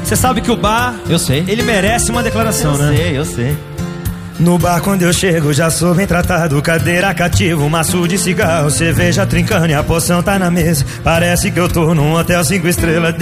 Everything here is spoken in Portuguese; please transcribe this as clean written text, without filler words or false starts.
Você sabe que o bar, eu sei, ele merece uma declaração, né? Eu sei. No bar quando eu chego já sou bem tratado, cadeira cativa, maço de cigarro, cerveja trincando e a poção tá na mesa. Parece que eu tô num hotel 5 estrelas.